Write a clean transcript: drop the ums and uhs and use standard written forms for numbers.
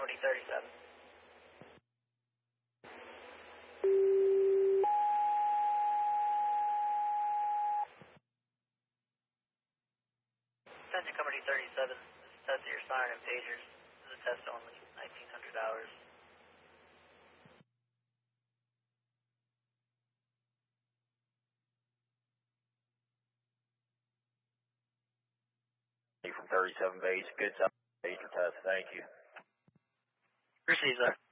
Company 37. Attention Company 37. This is test of your siren and pagers. This is a test only. 1900 hours. From 37 base, good time, pager test, thank you. Received, sir.